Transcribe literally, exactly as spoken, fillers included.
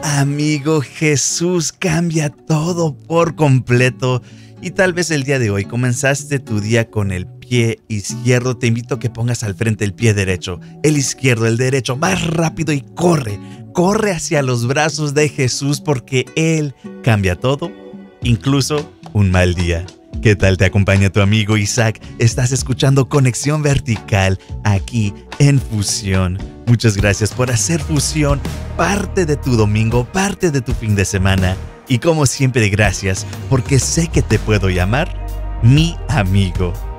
Amigo, Jesús cambia todo por completo. Y tal vez el día de hoy comenzaste tu día con el pie izquierdo. Te invito a que pongas al frente el pie derecho, el izquierdo, el derecho, más rápido y corre. Corre hacia los brazos de Jesús porque Él cambia todo, incluso un mal día. ¿Qué tal te acompaña tu amigo Isaac? Estás escuchando Conexión Vertical aquí en Fusión. Muchas gracias por hacer Fusión parte de tu domingo, parte de tu fin de semana. Y como siempre, gracias porque sé que te puedo llamar mi amigo.